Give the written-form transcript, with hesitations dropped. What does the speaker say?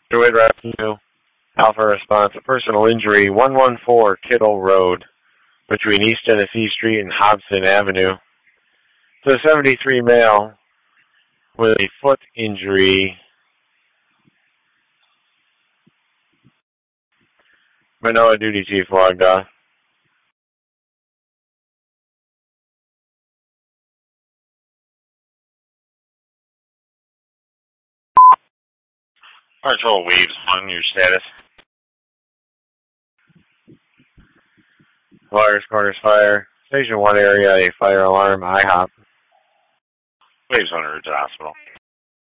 Druid Rescue, Alpha Response, a personal injury, 114 Kittle Road, between East Tennessee Street and Hobson Avenue. So 73 male with a foot injury. Manoa Duty Chief logged off. Patrol Waves 1, your status. Flyers, Corners Fire. Station 1 area, a fire alarm, IHOP. Waves 1 to the hospital.